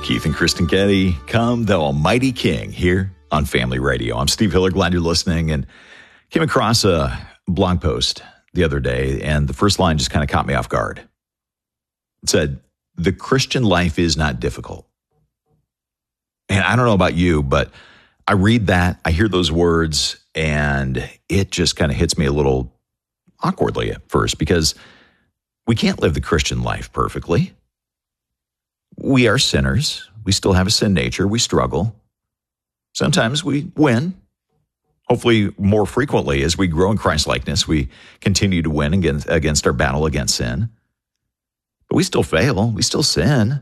Keith and Kristen Getty, Come the Almighty King, here on Family Radio. I'm Steve Hiller, glad you're listening, and came across a blog post the other day, and the first line just kind of caught me off guard. It said, "The Christian life is not difficult." And I don't know about you, but I read that, I hear those words, and it just kind of hits me a little awkwardly at first, because we can't live the Christian life perfectly. We are sinners. We still have a sin nature. We struggle. Sometimes we win. Hopefully more frequently as we grow in Christ-likeness, we continue to win against our battle against sin. But we still fail. We still sin.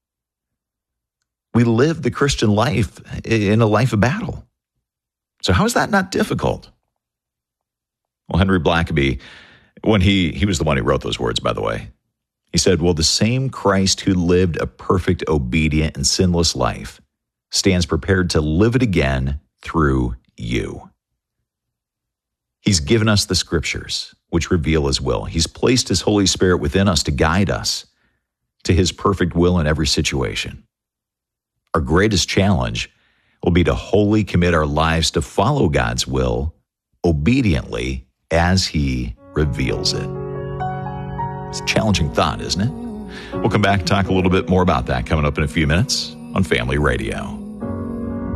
We live the Christian life in a life of battle. So how is that not difficult? Well, Henry Blackaby, when he was the one who wrote those words, by the way, he said, "Well, the same Christ who lived a perfect, obedient, and sinless life stands prepared to live it again through you." He's given us the scriptures, which reveal his will. He's placed his Holy Spirit within us to guide us to his perfect will in every situation. Our greatest challenge will be to wholly commit our lives to follow God's will obediently as he reveals it. It's a challenging thought, isn't it? We'll come back and talk a little bit more about that coming up in a few minutes on Family Radio.